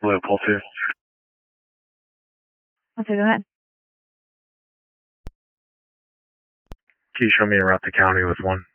Blue, pull 2. Okay, go ahead. Can you show me around the county with 1?